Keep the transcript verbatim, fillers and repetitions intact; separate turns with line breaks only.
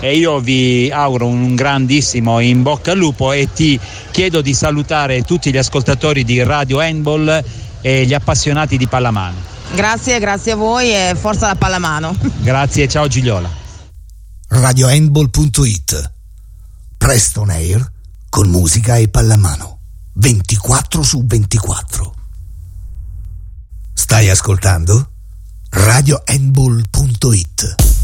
e io vi auguro un grandissimo in bocca al lupo e ti chiedo di salutare tutti gli ascoltatori di Radio Handball e gli appassionati di pallamano.
Grazie, grazie a voi e forza la pallamano.
Grazie, ciao Gigliola.
radio handball punto it, presto on air con musica e pallamano ventiquattro su ventiquattro. Stai ascoltando radio handball punto it.